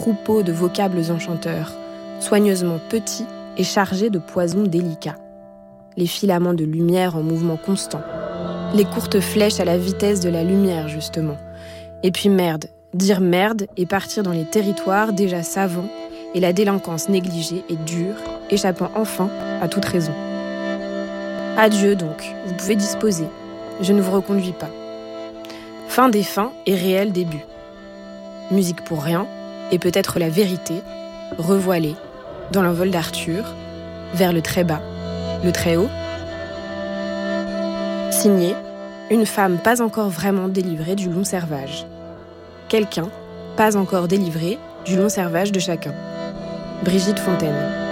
troupeau de vocables enchanteurs, soigneusement petits et chargés de poisons délicats. Les filaments de lumière en mouvement constant. Les courtes flèches à la vitesse de la lumière, justement. Et puis merde, dire merde et partir dans les territoires déjà savants et la délinquance négligée et dure, échappant enfin à toute raison. Adieu donc, vous pouvez disposer. Je ne vous reconduis pas. Fin des fins et réel début. Musique pour rien, et peut-être la vérité, revoilée, dans l'envol d'Arthur, vers le très bas, le très haut. Signé, une femme pas encore vraiment délivrée du long servage. Quelqu'un pas encore délivré du long servage de chacun. Brigitte Fontaine.